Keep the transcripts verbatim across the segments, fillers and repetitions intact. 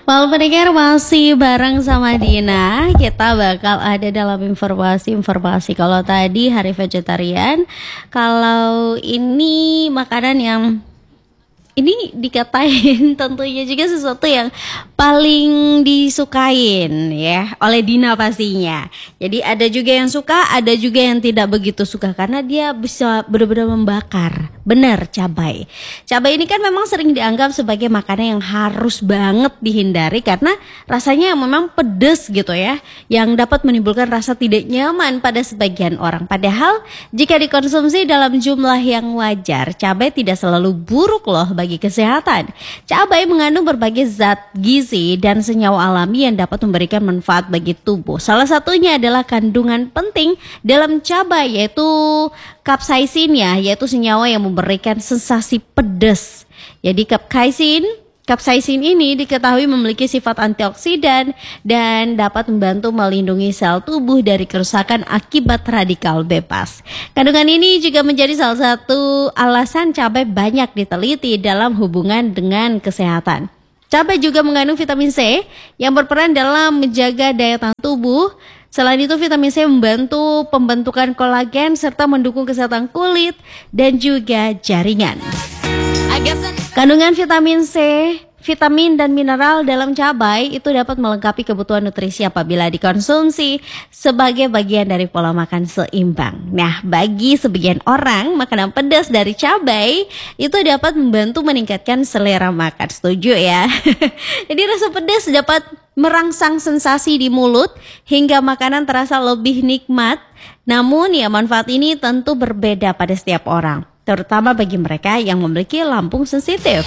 Walau pendengar masih bareng sama Dina, kita bakal ada dalam informasi-informasi. Kalau tadi hari vegetarian, kalau ini makanan yang ini dikatain tentunya juga sesuatu yang paling disukain ya oleh Dina pastinya. Jadi ada juga yang suka, ada juga yang tidak begitu suka karena dia bisa benar-benar membakar. Benar, cabai. Cabai ini kan memang sering dianggap sebagai makanan yang harus banget dihindari karena rasanya memang pedas gitu ya, yang dapat menimbulkan rasa tidak nyaman pada sebagian orang. Padahal jika dikonsumsi dalam jumlah yang wajar, cabai tidak selalu buruk loh bagi kesehatan. Cabai mengandung berbagai zat gizi dan senyawa alami yang dapat memberikan manfaat bagi tubuh. Salah satunya adalah kandungan penting dalam cabai yaitu capsaicin ya, yaitu senyawa yang memberikan sensasi pedas. Jadi capsaicin Capsaicin ini diketahui memiliki sifat antioksidan dan dapat membantu melindungi sel tubuh dari kerusakan akibat radikal bebas. Kandungan ini juga menjadi salah satu alasan cabai banyak diteliti dalam hubungan dengan kesehatan. Cabai juga mengandung vitamin C yang berperan dalam menjaga daya tahan tubuh. Selain itu, vitamin C membantu pembentukan kolagen serta mendukung kesehatan kulit dan juga jaringan. Kandungan vitamin C, vitamin dan mineral dalam cabai itu dapat melengkapi kebutuhan nutrisi apabila dikonsumsi sebagai bagian dari pola makan seimbang. Nah, bagi sebagian orang, makanan pedas dari cabai itu dapat membantu meningkatkan selera makan. Setuju ya? Jadi rasa pedas dapat merangsang sensasi di mulut hingga makanan terasa lebih nikmat. Namun ya manfaat ini tentu berbeda pada setiap orang, terutama bagi mereka yang memiliki lambung sensitif.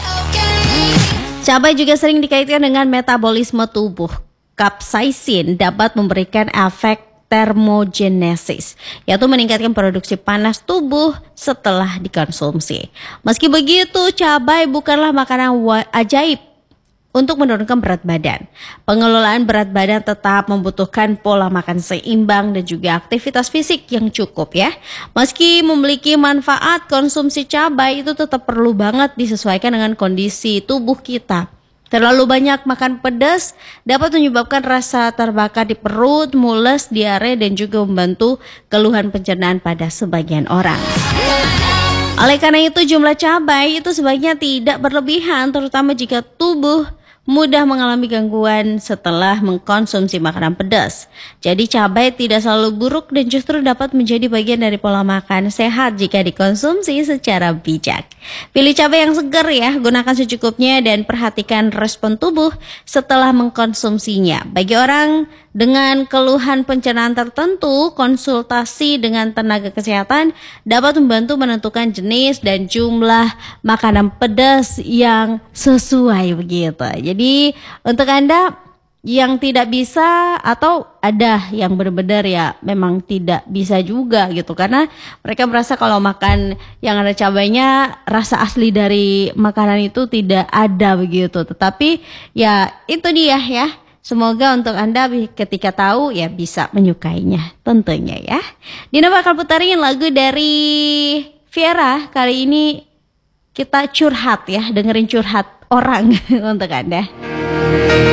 Cabai juga sering dikaitkan dengan metabolisme tubuh. Capsaicin dapat memberikan efek termogenesis, yaitu meningkatkan produksi panas tubuh setelah dikonsumsi. Meski begitu, cabai bukanlah makanan ajaib untuk menurunkan berat badan. Pengelolaan berat badan tetap membutuhkan pola makan seimbang dan juga aktivitas fisik yang cukup ya. Meski memiliki manfaat, konsumsi cabai itu tetap perlu banget disesuaikan dengan kondisi tubuh kita. Terlalu banyak makan pedas dapat menyebabkan rasa terbakar di perut, mules, diare, dan juga membantu keluhan pencernaan pada sebagian orang. Oleh karena itu, jumlah cabai itu sebaiknya tidak berlebihan, terutama jika tubuh mudah mengalami gangguan setelah mengkonsumsi makanan pedas. Jadi cabai tidak selalu buruk dan justru dapat menjadi bagian dari pola makan sehat jika dikonsumsi secara bijak. Pilih cabai yang segar ya, gunakan secukupnya dan perhatikan respon tubuh setelah mengkonsumsinya. Bagi orang dengan keluhan pencernaan tertentu, konsultasi dengan tenaga kesehatan dapat membantu menentukan jenis dan jumlah makanan pedas yang sesuai begitu. Jadi untuk Anda yang tidak bisa atau ada yang benar-benar ya memang tidak bisa juga gitu, karena mereka merasa kalau makan yang ada cabainya rasa asli dari makanan itu tidak ada begitu. Tetapi ya itu dia ya. Semoga untuk Anda ketika tahu ya bisa menyukainya tentunya ya. Dina bakal putarin lagu dari Viera. Kali ini kita curhat ya, dengerin curhat orang untuk Anda.